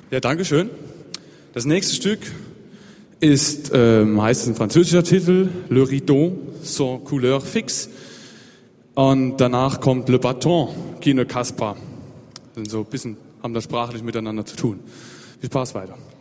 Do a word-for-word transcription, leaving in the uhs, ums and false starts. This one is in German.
Ja, danke schön. Das nächste Stück ist, ähm, heißt ein französischer Titel, Le Rideau sans couleur fixe. Und danach kommt Le Bâton qui ne casse pas. Also so ein bisschen haben das sprachlich miteinander zu tun. Viel Spaß weiter.